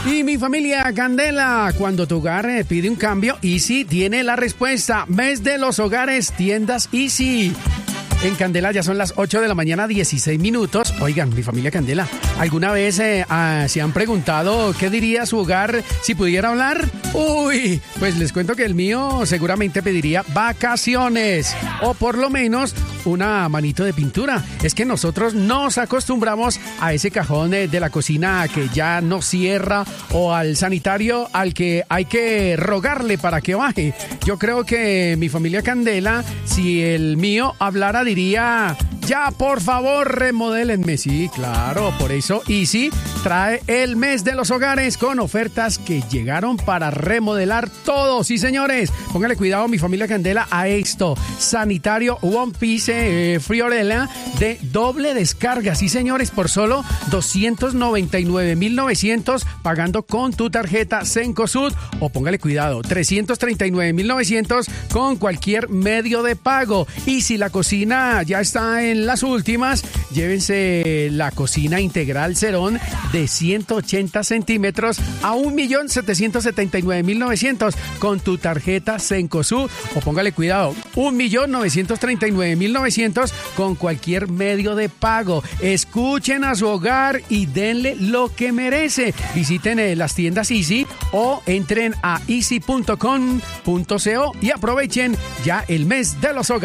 Y mi familia Candela, cuando tu hogar pide un cambio, Easy tiene la respuesta. Mes de los hogares, tiendas Easy. En Candela ya son las 8 de la mañana, 16 minutos. Oigan, mi familia Candela, ¿alguna vez se han preguntado qué diría su hogar si pudiera hablar? Uy, pues les cuento que el mío seguramente pediría vacaciones o por lo menos una manito de pintura. Es que nosotros nos acostumbramos a ese cajón de la cocina que ya no cierra o al sanitario al que hay que rogarle para que baje. Yo creo que mi familia Candela, si el mío hablara, diría: ya, por favor, remodélenme. Sí, claro, por eso Easy trae el mes de los hogares con ofertas que llegaron para remodelar todo. Sí, señores, póngale cuidado, mi familia Candela, a esto. Sanitario One Piece Friorella de doble descarga. Sí, señores, por solo 299.900 pagando con tu tarjeta Cencosud, o póngale cuidado, 339.900 con cualquier medio de pago. Y si la cocina ya está en las últimas, llévense la cocina integral Cerón de 180 centímetros a 1.779.900 con tu tarjeta Cencosud, o póngale cuidado, 1.939.900 con cualquier medio de pago. Escuchen a su hogar y denle lo que merece. Visiten las tiendas Easy o entren a easy.com.co y aprovechen ya el mes de los hogares.